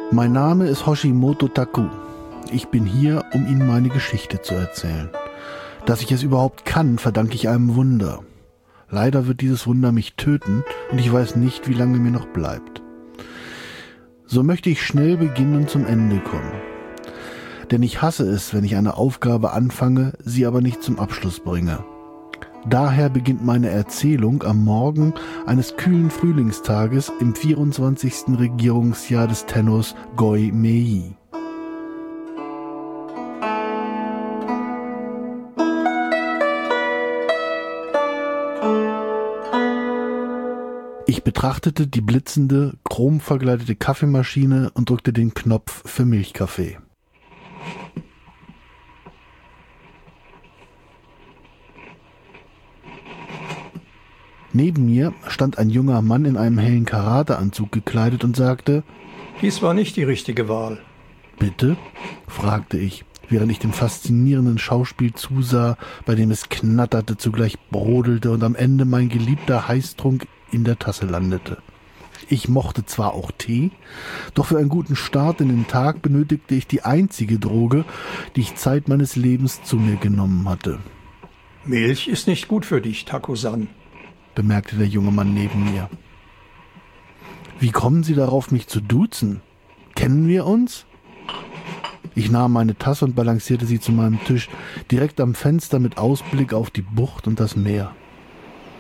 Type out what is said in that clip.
Mein Name ist Hoshimoto Taku. Ich bin hier, um Ihnen meine Geschichte zu erzählen. Dass ich es überhaupt kann, verdanke ich einem Wunder. Leider wird dieses Wunder mich töten und ich weiß nicht, wie lange mir noch bleibt. So möchte ich schnell beginnen und zum Ende kommen. Denn ich hasse es, wenn ich eine Aufgabe anfange, sie aber nicht zum Abschluss bringe. Daher beginnt meine Erzählung am Morgen eines kühlen Frühlingstages im 24. Regierungsjahr des Tennos Goi-Mei. Ich betrachtete die blitzende, chromverkleidete Kaffeemaschine und drückte den Knopf für Milchkaffee. Neben mir stand ein junger Mann in einem hellen Karateanzug gekleidet und sagte: Dies war nicht die richtige Wahl. »Bitte?« fragte ich, während ich dem faszinierenden Schauspiel zusah, bei dem es knatterte, zugleich brodelte und am Ende mein geliebter Heißtrunk in der Tasse landete. Ich mochte zwar auch Tee, doch für einen guten Start in den Tag benötigte ich die einzige Droge, die ich Zeit meines Lebens zu mir genommen hatte. Milch ist nicht gut für dich, Taku-san, bemerkte der junge Mann neben mir. Wie kommen Sie darauf, mich zu duzen? Kennen wir uns? Ich nahm meine Tasse und balancierte sie zu meinem Tisch, direkt am Fenster mit Ausblick auf die Bucht und das Meer.